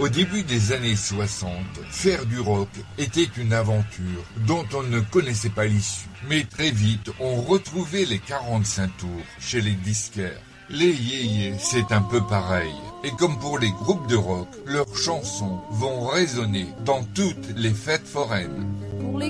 début des années 60, faire du rock était une aventure dont on ne connaissait pas l'issue. Mais très vite, on retrouvait les 45 tours chez les disquaires. Les yéyés, c'est un peu pareil. Et comme pour les groupes de rock, leurs chansons vont résonner dans toutes les fêtes foraines.